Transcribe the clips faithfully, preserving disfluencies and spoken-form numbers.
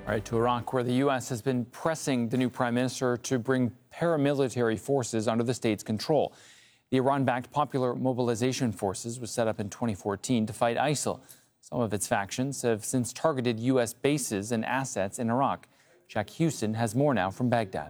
All right, to Iraq, where the U S has been pressing the new prime minister to bring paramilitary forces under the state's control. The Iran-backed Popular Mobilization Forces was set up in twenty fourteen to fight ISIL. Some of its factions have since targeted U S bases and assets in Iraq. Jack Houston has more now from Baghdad.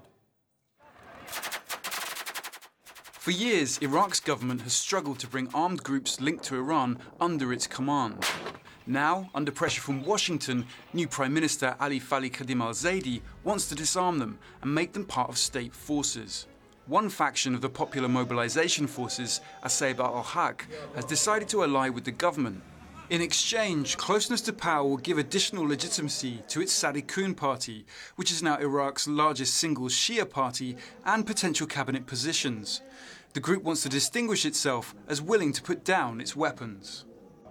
For years, Iraq's government has struggled to bring armed groups linked to Iran under its command. Now, under pressure from Washington, new Prime Minister Ali Fali Khadim al-Zaidi wants to disarm them and make them part of state forces. One faction of the Popular Mobilization Forces, Asaib al-Haq, has decided to ally with the government. In exchange, closeness to power will give additional legitimacy to its Sadikun party, which is now Iraq's largest single Shia party, and potential cabinet positions. The group wants to distinguish itself as willing to put down its weapons.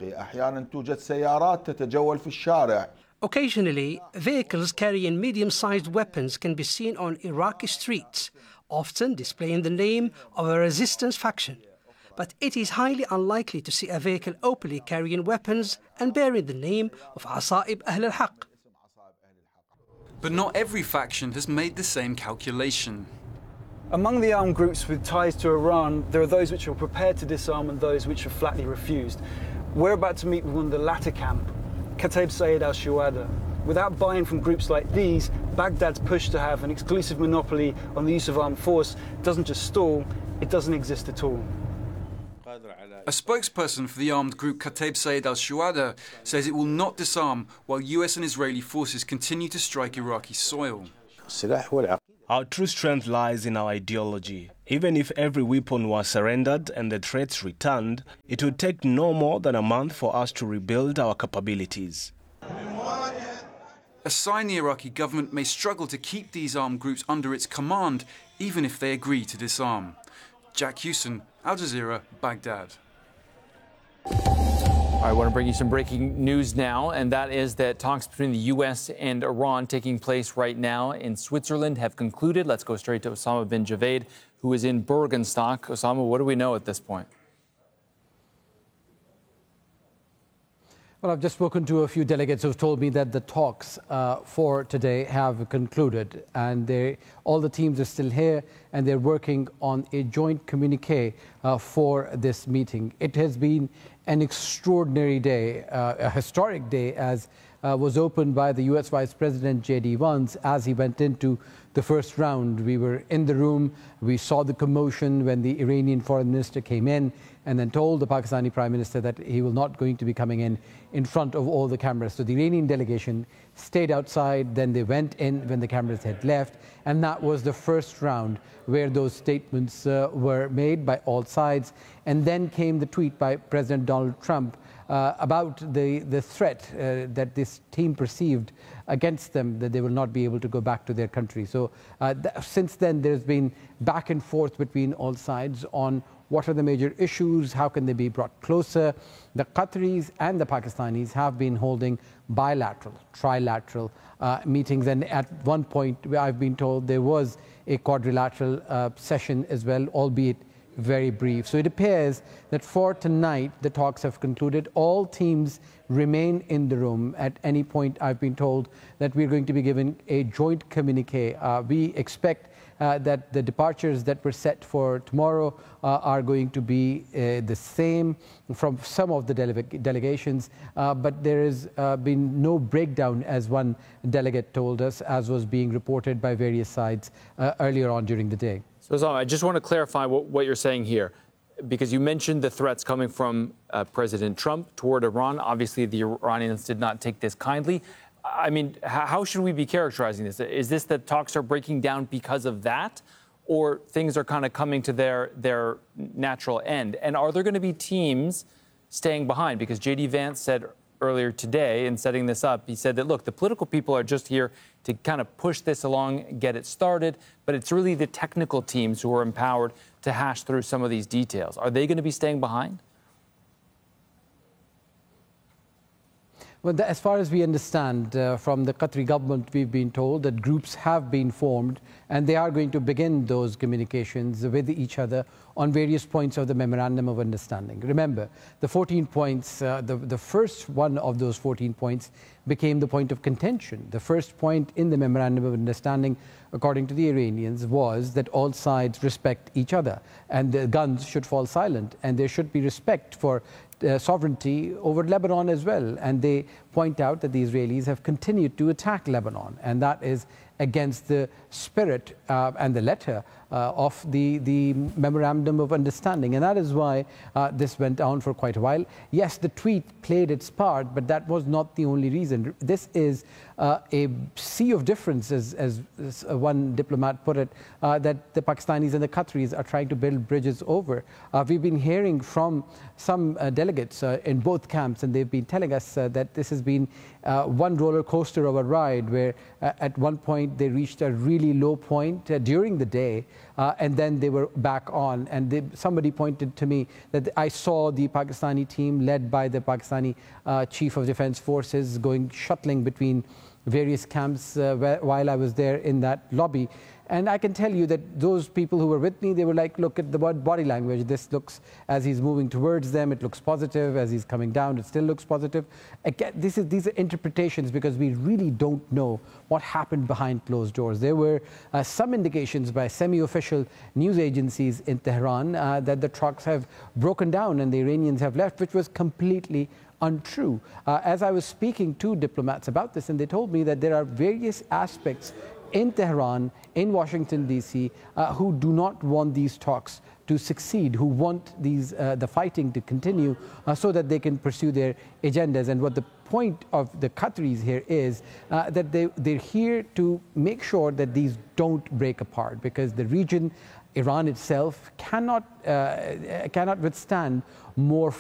Occasionally, vehicles carrying medium-sized weapons can be seen on Iraqi streets, often displaying the name of a resistance faction. But it is highly unlikely to see a vehicle openly carrying weapons and bearing the name of Asaib Ahl al-Haq. But not every faction has made the same calculation. Among the armed groups with ties to Iran, there are those which are prepared to disarm and those which are flatly refused. We're about to meet with one of the latter camp, Kataib Sayyid al-Shuhada. Without buying from groups like these, Baghdad's push to have an exclusive monopoly on the use of armed force doesn't just stall, it doesn't exist at all. A spokesperson for the armed group Kataib Sayyid al-Shuhada says it will not disarm while U S and Israeli forces continue to strike Iraqi soil. Our true strength lies in our ideology. Even if every weapon was surrendered and the threats returned, it would take no more than a month for us to rebuild our capabilities. A sign the Iraqi government may struggle to keep these armed groups under its command, even if they agree to disarm. Jack Houston, Al Jazeera, Baghdad. I want to bring you some breaking news now, and that is that talks between the U S and Iran taking place right now in Switzerland have concluded. Let's go straight to Osama bin Javed, who is in Bergenstock. Osama, what do we know at this point? Well, I've just spoken to a few delegates who've told me that the talks uh, for today have concluded, and they, all the teams are still here, and they're working on a joint communique uh, for this meeting. It has been an extraordinary day, uh, a historic day, as uh, was opened by the U S Vice President J D Vance as he went into the first round. We were in the room, we saw the commotion when the Iranian foreign minister came in and then told the Pakistani Prime Minister that he will not going to be coming in in front of all the cameras. So the Iranian delegation stayed outside, then they went in when the cameras had left, and that was the first round where those statements uh, were made by all sides. And then came the tweet by President Donald Trump uh, about the, the threat uh, that this team perceived against them, that they will not be able to go back to their country. So uh, th since then, there's been back and forth between all sides on what are the major issues, how can they be brought closer. The Qataris and the Pakistanis have been holding bilateral, trilateral uh, meetings, and at one point, I've been told there was a quadrilateral uh, session as well, albeit very brief. So it appears that for tonight, the talks have concluded. All teams remain in the room. At any point, I've been told that we're going to be given a joint communique. Uh, we expect uh, that the departures that were set for tomorrow uh, are going to be uh, the same from some of the dele delegations, uh, but there has uh, been no breakdown, as one delegate told us, as was being reported by various sides uh, earlier on during the day. So, Osama, I just want to clarify what, what you're saying here, because you mentioned the threats coming from uh, President Trump toward Iran. Obviously, the Iranians did not take this kindly. I mean, how should we be characterizing this? Is this that talks are breaking down because of that, or things are kind of coming to their, their natural end? And are there going to be teams staying behind? Because J D Vance said earlier today in setting this up, he said that, look, the political people are just here to kind of push this along, get it started, but it's really the technical teams who are empowered to hash through some of these details. Are they going to be staying behind? Well, as far as we understand uh, from the Qatari government, we've been told that groups have been formed and they are going to begin those communications with each other on various points of the Memorandum of Understanding. Remember, the fourteen points, uh, the, the first one of those fourteen points became the point of contention. The first point in the Memorandum of Understanding, according to the Iranians, was that all sides respect each other and the guns should fall silent and there should be respect for Uh, sovereignty over Lebanon as well. And they point out that the Israelis have continued to attack Lebanon, and that is against the spirit uh, and the letter uh, of the, the Memorandum of Understanding. And that is why uh, this went on for quite a while. Yes, the tweet played its part, but that was not the only reason. This is uh, a sea of difference, as, as, as one diplomat put it, uh, that the Pakistanis and the Qataris are trying to build bridges over. Uh, we've been hearing from some uh, delegates uh, in both camps, and they've been telling us uh, that this has been uh, one roller coaster of a ride where uh, at one point they reached a really low point uh, during the day, uh, and then they were back on. And they, somebody pointed to me that I saw the Pakistani team led by the Pakistani uh, Chief of Defense Forces going shuttling between various camps uh, where, while I was there in that lobby. And I can tell you that those people who were with me, they were like, look at the body language. This looks, as he's moving towards them, it looks positive. As he's coming down, it still looks positive. Again, this is, these are interpretations because we really don't know what happened behind closed doors. There were uh, some indications by semi-official news agencies in Tehran uh, that the trucks have broken down and the Iranians have left, which was completely untrue. Uh, as I was speaking to diplomats about this, and they told me that there are various aspects in Tehran, in Washington, D C, uh, who do not want these talks to succeed, who want these, uh, the fighting to continue uh, so that they can pursue their agendas. And what the point of the Qataris here is uh, that they, they're here to make sure that these don't break apart, because the region, Iran itself, cannot, uh, cannot withstand more